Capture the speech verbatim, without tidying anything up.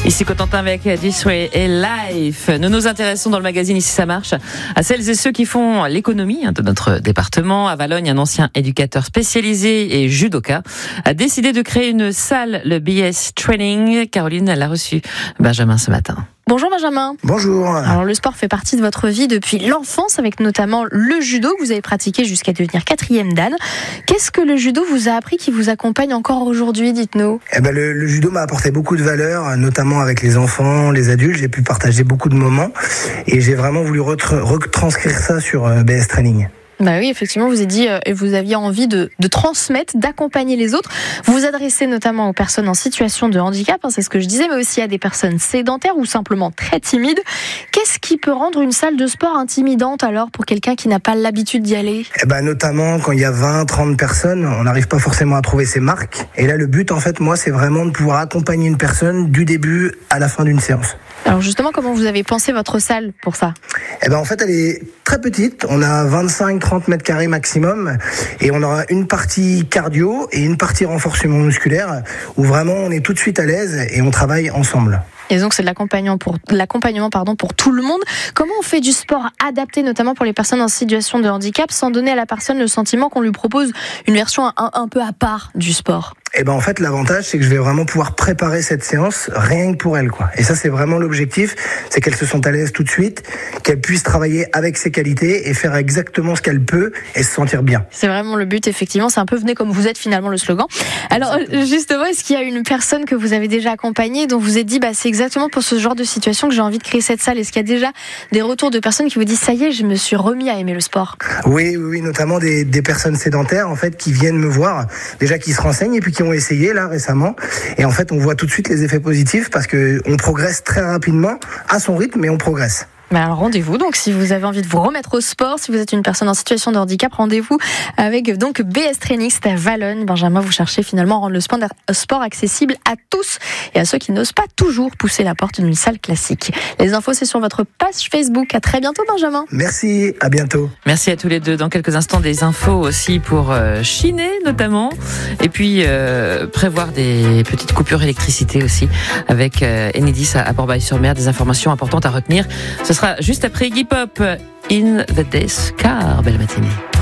Ici Cotentin avec This Way et Life. Nous nous intéressons dans le magazine Ici ça marche à celles et ceux qui font l'économie de notre département. À Valognes, un ancien éducateur spécialisé et judoka a décidé de créer une salle, le B S Training. Caroline l'a reçu Benjamin ce matin. Bonjour Benjamin. Bonjour. Alors le sport fait partie de votre vie depuis l'enfance, avec notamment le judo que vous avez pratiqué jusqu'à devenir quatrième dan. Qu'est-ce que le judo vous a appris qui vous accompagne encore aujourd'hui, dites-nous? Eh ben le, le judo m'a apporté beaucoup de valeurs, notamment avec les enfants, les adultes. J'ai pu partager beaucoup de moments et j'ai vraiment voulu retra- retranscrire ça sur euh, B S Training. Bah oui, effectivement, vous avez dit et euh, vous aviez envie de, de transmettre, d'accompagner les autres. Vous vous adressez notamment aux personnes en situation de handicap, hein, c'est ce que je disais, mais aussi à des personnes sédentaires ou simplement très timides. Qu'est-ce qui peut rendre une salle de sport intimidante alors pour quelqu'un qui n'a pas l'habitude d'y aller? Eh ben notamment quand il y a vingt, trente personnes, on n'arrive pas forcément à trouver ses marques. Et là, le but, en fait, moi, c'est vraiment de pouvoir accompagner une personne du début à la fin d'une séance. Alors justement, comment vous avez pensé votre salle pour ça? Eh ben en fait, elle est très petite. On a vingt-cinq à trente mètres carrés maximum. Et on aura une partie cardio et une partie renforcement musculaire où vraiment on est tout de suite à l'aise et on travaille ensemble. Et donc c'est de l'accompagnement pour l'accompagnement pardon pour tout le monde. Comment on fait du sport adapté notamment pour les personnes en situation de handicap sans donner à la personne le sentiment qu'on lui propose une version un, un peu à part du sport? Eh ben en fait l'avantage c'est que je vais vraiment pouvoir préparer cette séance rien que pour elle quoi. Et ça c'est vraiment l'objectif, c'est qu'elle se sente à l'aise tout de suite, qu'elle puisse travailler avec ses qualités et faire exactement ce qu'elle peut et se sentir bien. C'est vraiment le but effectivement, c'est un peu venez comme vous êtes finalement le slogan. Alors exactement. Justement, est-ce qu'il y a une personne que vous avez déjà accompagnée dont vous êtes dit bah c'est exactement pour ce genre de situation que j'ai envie de créer cette salle? Est-ce qu'il y a déjà des retours de personnes qui vous disent ça y est, je me suis remis à aimer le sport? Oui, oui, oui, notamment des, des personnes sédentaires en fait qui viennent me voir, déjà qui se renseignent et puis qui ont essayé là récemment. Et en fait, on voit tout de suite les effets positifs parce que on progresse très rapidement à son rythme, mais on progresse. Mais alors rendez-vous donc si vous avez envie de vous remettre au sport, si vous êtes une personne en situation de handicap, rendez-vous avec donc B S Training, c'est à Valognes. Benjamin, vous cherchez finalement à rendre le sport, sport accessible à tous et à ceux qui n'osent pas toujours pousser la porte d'une salle classique. Les infos c'est sur votre page Facebook. À très bientôt Benjamin. Merci, à bientôt. Merci à tous les deux. Dans quelques instants des infos aussi pour euh, chiner notamment et puis euh, prévoir des petites coupures d'électricité aussi avec euh, Enedis à, à Port-Bail-sur-Mer. Des informations importantes à retenir. Ce sera juste après Iggy Pop, In the Days Car. Belle matinée.